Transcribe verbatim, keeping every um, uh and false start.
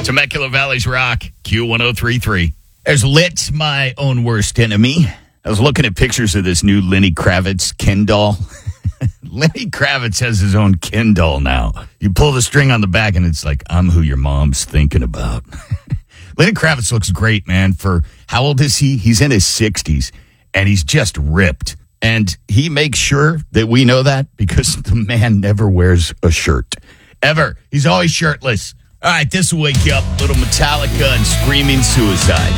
Temecula Valley's Rock, Q ten thirty-three. There's Lit, my own worst enemy. I was looking at pictures of this new Lenny Kravitz Ken doll. Lenny Kravitz has his own Ken doll now. You pull the string on the back and it's like, I'm who your mom's thinking about. Lenny Kravitz looks great, man. For how old is he? He's in his sixties, and he's just ripped. And he makes sure that we know that because the man never wears a shirt. Ever. He's always shirtless. All right, this will wake you up. Little Metallica and Screaming Suicide.